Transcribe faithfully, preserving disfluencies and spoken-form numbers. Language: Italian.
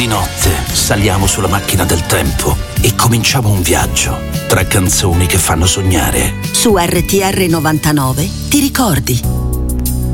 Di notte saliamo sulla macchina del tempo e cominciamo un viaggio tra canzoni che fanno sognare. Su R T R novantanove ti ricordi